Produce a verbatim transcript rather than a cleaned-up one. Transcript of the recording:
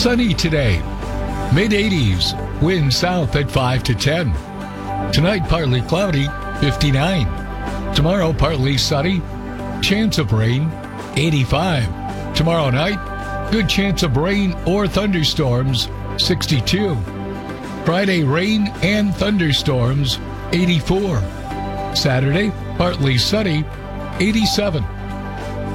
Sunny today. Mid eighties. Wind south at five to ten. Tonight, partly cloudy, fifty-nine. Tomorrow, partly sunny. Chance of rain, eighty-five. Tomorrow night, good chance of rain or thunderstorms, sixty-two. Friday, rain and thunderstorms, eighty-four. Saturday, partly sunny, eighty-seven.